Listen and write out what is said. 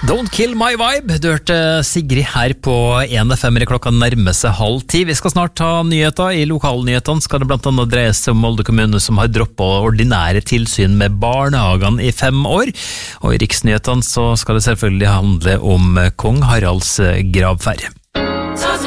Don't kill my vibe, du hørte Sigrid her på 1FM i klokka nærmer seg 9:30. Vi skal snart ta nyheter. I lokalnyhetene skal det blant annet dreie seg om Molde kommune som har droppet ordinære tilsyn med barnehagene i 5 år. Og i riksnyhetene så skal det selvfølgelig handle om kong Haralds gravferd.